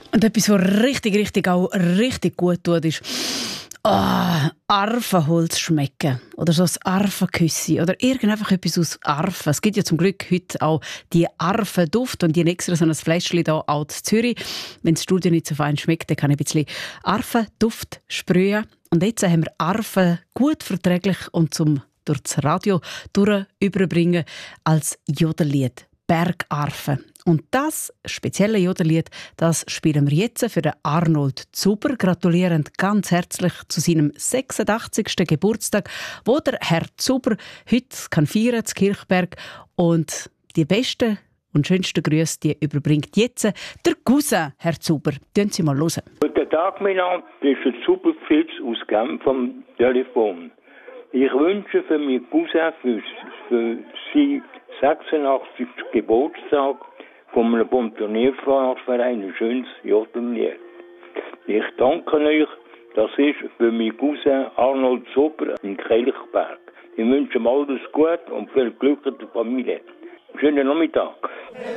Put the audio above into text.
Und etwas, was richtig gut tut, ist Arfenholz schmecken. Oder so ein Arfenküssi. Oder einfach etwas aus Arfen. Es gibt ja zum Glück heute auch die Arfenduft. Und die haben extra so ein Fläschchen hier auch in Zürich. Wenn das Studio nicht so fein schmeckt, dann kann ich ein bisschen Arfenduft sprühen. Und jetzt haben wir Arfen gut verträglich und zum durch das Radio überbringen als Jodellied. Bergarfen. Und das spezielle Jodellied, das spielen wir jetzt für den Arnold Zuber. Gratulierend ganz herzlich zu seinem 86. Geburtstag, wo der Herr Zuber heute kann feiern in Kirchberg. Und die besten und schönsten Grüße, die überbringt jetzt der Cousin, Herr Zuber. Hören Sie mal hören. Guten Tag, mein Name ist der Zuberfritz aus Genf am Telefon. Ich wünsche für meinen Cousin für seinen 86. Geburtstag von einem Pontonierfahrverein ein schönes Jodellied. Ich danke euch, das ist für meinen Cousin Arnold Zuber in Kelchberg. Ich wünsche ihm alles Gute und viel Glück in der Familie. Schönen Nachmittag.